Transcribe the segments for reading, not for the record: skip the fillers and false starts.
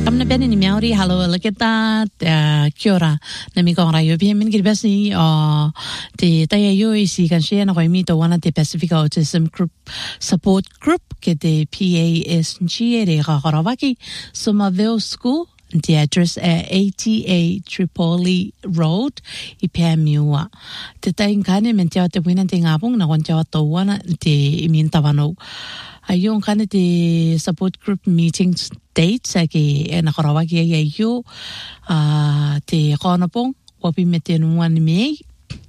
Kamna bene ni miauri halo laketa kia ora na mi kong rayo pia min kiribasi te taya yo isi kan share na koi mito wana te Pacific Autism Group Support Group ke te PASG re Karawaki Somerville School. The address at 80A Tripoli Road, Ipamiua. Te taing kane men te te wina te ngapong na kon te ato wana te iminta wano. Ayong kane te support group meetings dates ake na Karawaki ay yo te konapong wapi me te nuan mei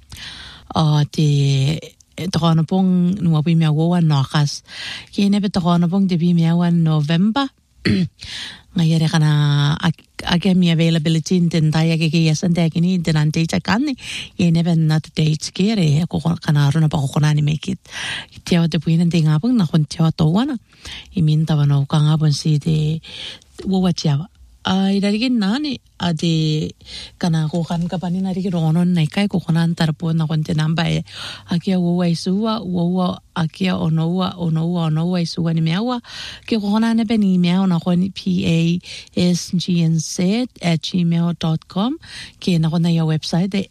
te konapong wapi me awa nakas. Kene pe te konapong te bi me awa November. Ngayere kana ake mi availability in taya ke yasan te kini in an date kan ye never not dates kere ko kana runa pa ko nani make it tiaw te puin te ngapong na kon tiaw to wana iminta wano ka ngapon si de wo wacha irarigin nani ade kana ko kan ka pani nari ki ronon nai kai ko konan tarpo na kon te namba e akia wo waisua wo akia onoa isua ni meawa ke ko konan be ni mea na kon pasgnz@gmail.com ke na kon na your website the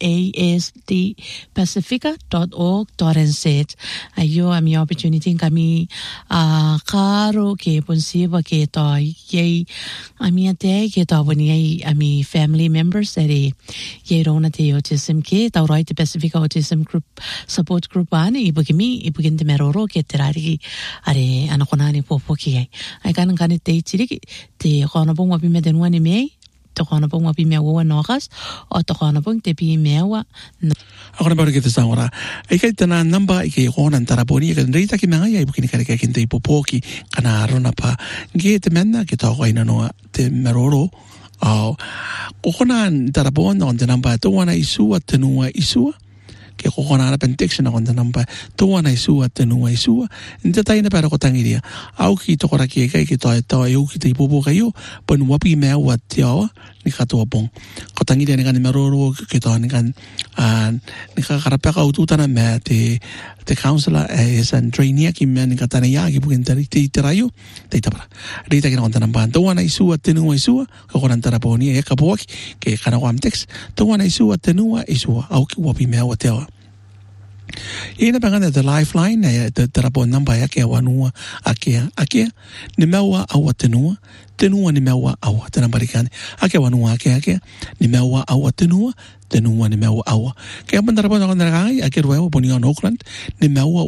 asdpacifica.org.nz ayo ami opportunity kami karo ke ponsiba ke to ye ami ate ke to boni ami family members ere ye rona te autism ke ta right Pacific Autism Group Support Group ani ibugin de meroro ke terari are anakonani popo ki ai kan te chiri te kono bong wapi me denwani me te kono bong wapi me wa nogas o te kono bong te pi mewa Ako na ba rin kita sa ora? Ay kahit na namba, ikay ko ng taraponi, ikay rita ki mga ay bukin ka kaya kinta ipopoki, kanaro na pa. Ngayon te mena, kita ako ay nanoa, te meroro, kukunan tarapon, ako ng namba, tuwa na isu at tenua isua. Kaya kukunan na penteksyon ako ng namba, tuwa na isu at tenua isua. Hindi tayo na para ko tangiria. Ako kito ko raki, ikay kito ay tawa, ayaw kita ipopo kayo, panwapi mewa at tiyawa, ni katuwapong. Kotangiria ni kan meroro, kito ni kan nikakarapya ka ututan na me te counselor san trainee ki me nikatanaya ki bukin tirayo te para rita kina kontan ban to wana isu atenu isu ko konan taraponi e kapoki ke kana kwam text to wana isu atenu isu au ki wapi me watewa ina bangana the lifeline the tarapon number ya ke wanua akia ni mewa au atenu tenua ni mewa au tanambarikan ake wanua ake ni mewa au tenua ni mewa au kaya pandarapon ako narakai ake ruewa poni on Auckland ni mewa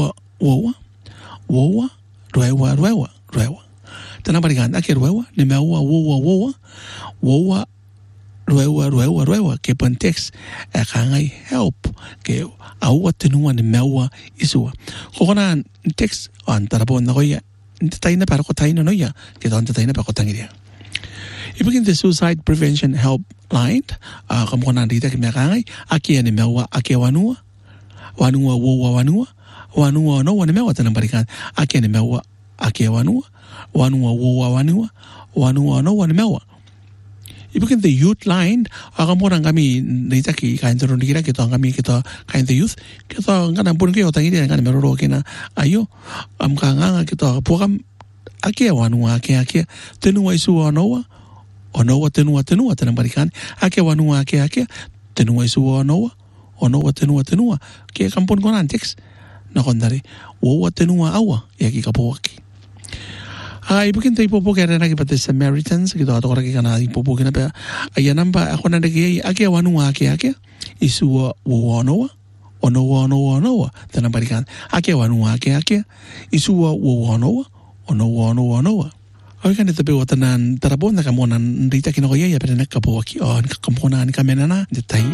ruewa tanambarikan ake ruewa ni mewa ruewa ke pantex akangai help ke au tenua ni mewa isua kokonan text on tarapon na koya tayo na para ko tayo no ya kita on tayo na para ko tangiria ibigin the suicide prevention helpline kamu konan dita kimekangay akia ni mewa akia wanua no wani mewa tanang balikan akia ni mewa akia wanua no wani mewa ibigin the youth line kamu konan kami dita ki kain turun dikira kita kami kita kain the youth kita ngana pun kita tangiria ngana meroro kina ayo kanga kita puakam akia wanua akia tenua isu onoa tenua tanang balikan akia wanua akia tenua isu onoa tenua ke kampun konan text na kondari tenua awa ya ki kapuaki ibigin tayo ipopo kaya na kipate Samaritans kita ato kora kika na ipopo kina pa ayan namba ako na nagigay akia wanua akia isu onoa tanang balikan akia wanua akia isu onoa Oigan ito pe watanan tarapon na kamonan rita kinokoya ya pero nakapo aki on kakamponan kamenana detay